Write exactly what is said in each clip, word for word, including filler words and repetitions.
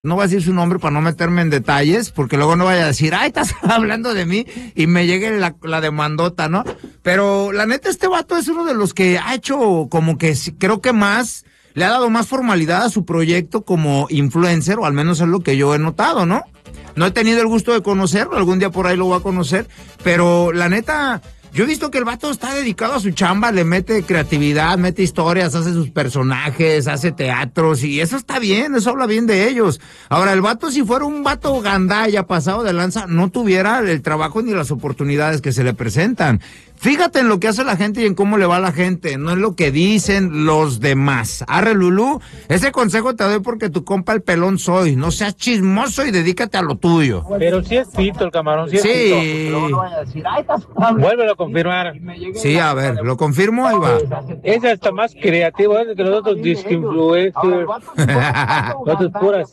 no voy a decir su nombre para no meterme en detalles, porque luego no vaya a decir, ay, estás hablando de mí, y me llegue la, la demandota, ¿no? Pero la neta, este vato es uno de los que ha hecho como que, creo que más, le ha dado más formalidad a su proyecto como influencer, o al menos es lo que yo he notado, ¿no? No he tenido el gusto de conocerlo, algún día por ahí lo voy a conocer, pero la neta, yo he visto que el vato está dedicado a su chamba, le mete creatividad, mete historias, hace sus personajes, hace teatros, y eso está bien, eso habla bien de ellos. Ahora, el vato, si fuera un vato gandalla, pasado de lanza, no tuviera el trabajo ni las oportunidades que se le presentan. Fíjate en lo que hace la gente y en cómo le va a la gente, no es lo que dicen los demás. Arre, Lulú, ese consejo te doy porque tu compa el pelón soy. No seas chismoso y dedícate a lo tuyo. Pero sí es pito el camarón, sí es sí. pito. Vuélvelo a confirmar. Sí, a ver, lo confirmo, ahí va. Es hasta más creativo ¿eh? que los otros disque influencers. Otras puras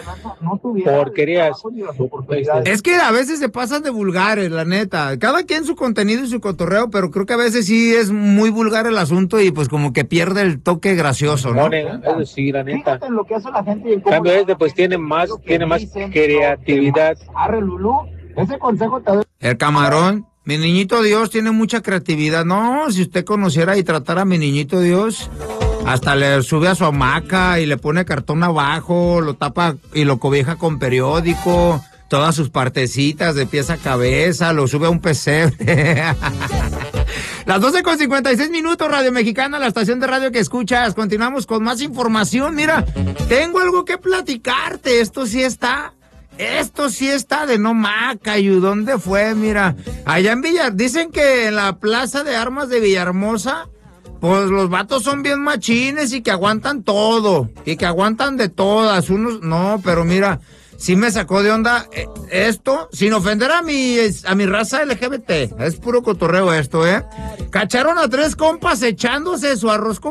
porquerías. Es que a veces se pasan de vulgares, la neta. Cada quien su contenido y su cotorreo, pero creo que a veces sí es muy vulgar el asunto y pues como que pierde el toque gracioso, ¿no? Eso sí, la neta. Cambio este pues tiene más, tiene más creatividad. Arre, Lulú, ese consejo te doy. El camarón, mi niñito Dios tiene mucha creatividad. No, si usted conociera y tratara a mi niñito Dios, hasta le sube a su hamaca y le pone cartón abajo, lo tapa y lo cobija con periódico, todas sus partecitas de pies a cabeza, lo sube a un pesebre. Las doce con cincuenta y seis minutos, Radio Mexicana, la estación de radio que escuchas. Continuamos con más información. Mira, tengo algo que platicarte. Esto sí está, esto sí está de no macayu. ¿Dónde fue? Mira, allá en Villar, dicen que en la plaza de armas de Villahermosa, pues los vatos son bien machines y que aguantan todo, y que aguantan de todas. Unos, no, pero mira, sí me sacó de onda eh, esto, sin ofender a mi, a mi raza L G B T. Es puro cotorreo esto, ¿eh? Cacharon a tres compas echándose su arroz con